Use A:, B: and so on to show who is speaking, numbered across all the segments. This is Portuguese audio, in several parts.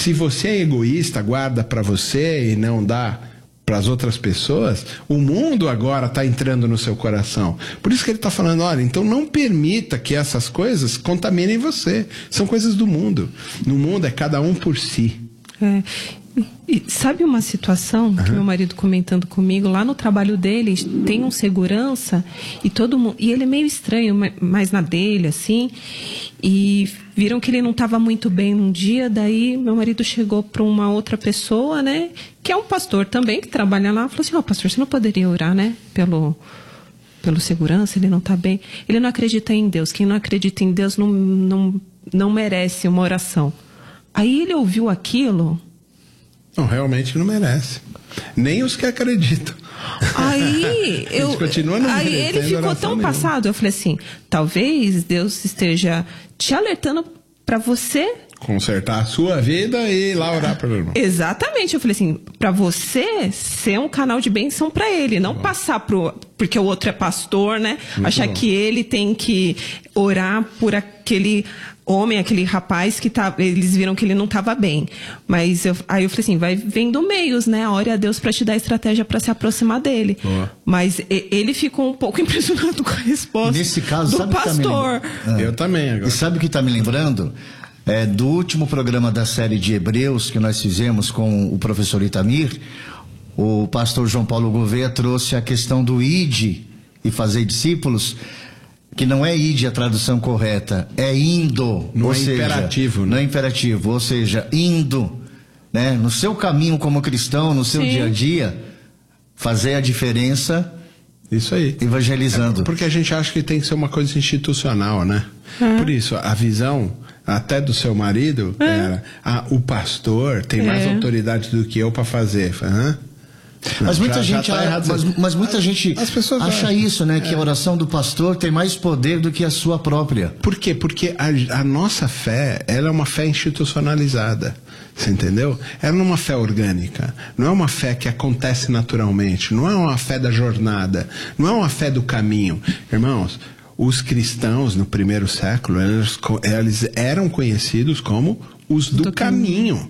A: Se você é egoísta, guarda para você e não dá para as outras pessoas, o mundo agora está entrando no seu coração. Por isso que ele está falando, olha, então não permita que essas coisas contaminem você. São coisas do mundo. No mundo é cada um por si.
B: E sabe uma situação que meu marido comentando comigo, lá no trabalho dele tem um segurança e todo mundo, e ele é meio estranho, mais na dele assim, e viram que ele não estava muito bem num dia, daí meu marido chegou para uma outra pessoa, né, que é um pastor também que trabalha lá, falou assim, pastor, você não poderia orar, né, pelo segurança, ele não está bem. Ele não acredita em Deus, quem não acredita em Deus não merece uma oração. Aí ele ouviu aquilo.
A: Não, realmente não merece. Nem os que acreditam.
B: Aí ele ficou tão passado. Eu falei assim, talvez Deus esteja te alertando para você
A: consertar a sua vida e ir lá orar para o irmão.
B: Exatamente. Eu falei assim, para você ser um canal de bênção para ele, não passar porque o outro é pastor, né? Muito achar bom. Que ele tem que orar por aquele homem, aquele rapaz que eles viram que ele não estava bem. Mas aí eu falei assim, vai vendo meios, né? Ore a Deus para te dar estratégia para se aproximar dele. Boa. Mas ele ficou um pouco impressionado com a resposta
C: nesse caso,
B: do
C: sabe
B: pastor.
A: Eu também agora.
C: E sabe o que está me lembrando? Do último programa da série de Hebreus que nós fizemos com o professor Itamir, o pastor João Paulo Gouveia trouxe a questão do ide e fazer discípulos, que não é ide a tradução correta, é indo.
A: Não é imperativo, né?
C: Não é imperativo, ou seja, indo, né? No seu caminho como cristão, no seu dia a dia, fazer a diferença.
A: Isso aí.
C: Evangelizando.
A: Porque a gente acha que tem que ser uma coisa institucional, né? Por isso, a visão até do seu marido era, o pastor tem mais autoridade do que eu para fazer.
C: Mas muita gente, mas muita gente acha isso, né? Que a oração do pastor tem mais poder do que a sua própria.
A: Por quê? Porque a nossa fé, ela é uma fé institucionalizada. Você entendeu? Ela não é uma fé orgânica. Não é uma fé que acontece naturalmente. Não é uma fé da jornada. Não é uma fé do caminho. Irmãos, os cristãos no primeiro século, eles eram conhecidos como os do caminho.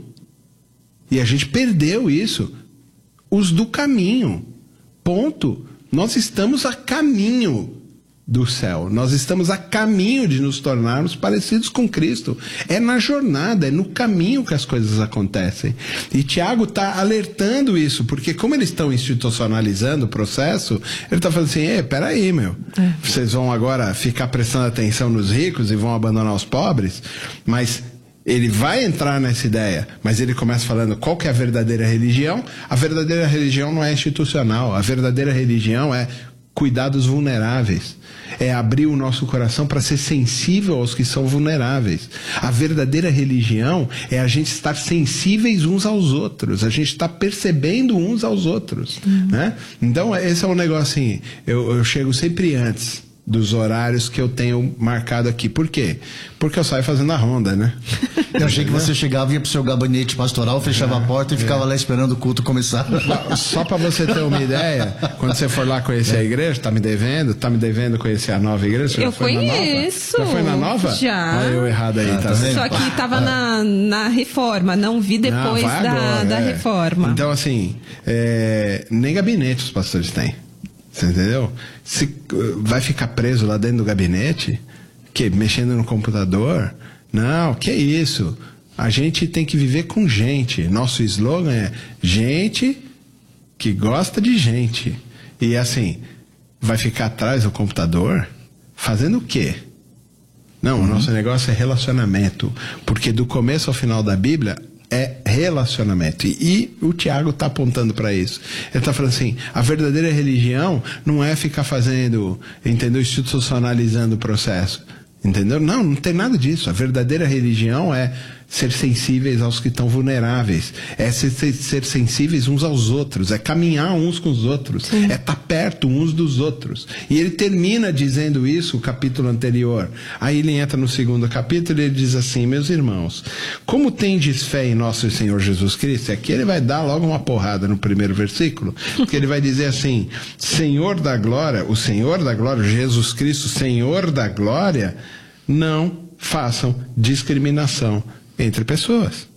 A: E a gente perdeu isso. Os do caminho. Ponto. Nós estamos a caminho do céu. Nós estamos a caminho de nos tornarmos parecidos com Cristo. É na jornada, é no caminho que as coisas acontecem. E Tiago está alertando isso, porque como eles estão institucionalizando o processo, ele está falando assim, peraí, vocês vão agora ficar prestando atenção nos ricos e vão abandonar os pobres, mas ele vai entrar nessa ideia, mas ele começa falando qual que é a verdadeira religião. A verdadeira religião não é institucional, a verdadeira religião é cuidar dos vulneráveis, é abrir o nosso coração para ser sensível aos que são vulneráveis. A verdadeira religião é a gente estar sensíveis uns aos outros, a gente está percebendo uns aos outros, né? Então esse é um negócio assim, eu chego sempre antes dos horários que eu tenho marcado aqui. Por quê? Porque eu saio fazendo a ronda, né?
C: Eu achei que você chegava, ia pro seu gabinete pastoral, fechava a porta e ficava lá esperando o culto começar.
A: Só para você ter uma ideia, quando você for lá conhecer a igreja, tá me devendo conhecer a nova igreja?
B: Eu conheço.
A: Já foi na nova?
B: Já.
A: Olha eu errado aí, tá vendo?
B: Só que tava na reforma, não vi depois da reforma.
A: Então assim, nem gabinete os pastores têm. Você entendeu? Se vai ficar preso lá dentro do gabinete, mexendo no computador? Não, que isso? A gente tem que viver com gente. Nosso slogan é gente que gosta de gente. E assim, vai ficar atrás do computador? Fazendo o quê? Não, o nosso negócio é relacionamento. Porque do começo ao final da Bíblia é relacionamento. E o Tiago está apontando para isso. Ele está falando assim, a verdadeira religião não é ficar fazendo, entendeu? Institucionalizando o processo. Entendeu? Não tem nada disso. A verdadeira religião é ser sensíveis aos que estão vulneráveis. É ser sensíveis uns aos outros. É caminhar uns com os outros. Sim. É estar perto uns dos outros. E ele termina dizendo isso, o capítulo anterior. Aí ele entra no segundo capítulo e ele diz assim, meus irmãos, como tendes fé em nosso Senhor Jesus Cristo? E aqui ele vai dar logo uma porrada no primeiro versículo, porque ele vai dizer assim, Senhor da glória, o Senhor da glória, Jesus Cristo, Senhor da glória, não façam discriminação entre pessoas.